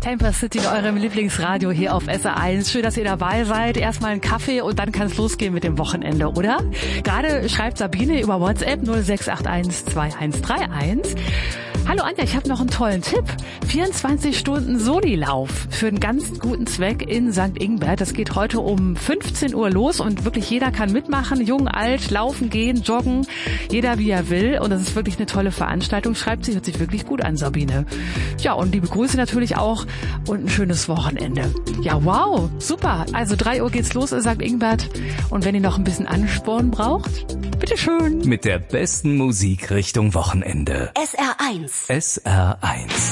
Temper City in eurem Lieblingsradio hier auf SR1. Schön, dass ihr dabei seid. Erstmal einen Kaffee und dann kann es losgehen mit dem Wochenende, oder? Gerade schreibt Sabine über WhatsApp 0681 2131. Hallo Anja, ich habe noch einen tollen Tipp. 24 Stunden Solilauf für einen ganz guten Zweck in St. Ingbert. Das geht heute um 15 Uhr los und wirklich jeder kann mitmachen. Jung, alt, laufen, gehen, joggen. Jeder wie er will. Und das ist wirklich eine tolle Veranstaltung. Schreibt sich, hört sich wirklich gut an, Sabine. Ja, und liebe Grüße natürlich auch und ein schönes Wochenende. Ja, wow, super. Also 3 Uhr geht's los in St. Ingbert. Und wenn ihr noch ein bisschen Ansporn braucht, bitteschön. Mit der besten Musik Richtung Wochenende. SR1. SR1.